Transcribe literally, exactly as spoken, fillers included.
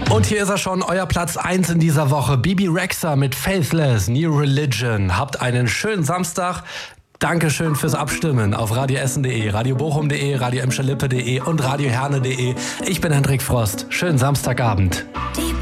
Und hier ist er schon, euer Platz eins in dieser Woche. Bebe Rexha mit Faithless, New Religion. Habt einen schönen Samstag. Dankeschön fürs Abstimmen auf radio essen punkt de, radio bochum punkt de, radio emscher lippe punkt de und radio herne punkt de. Ich bin Hendrik Frost. Schönen Samstagabend.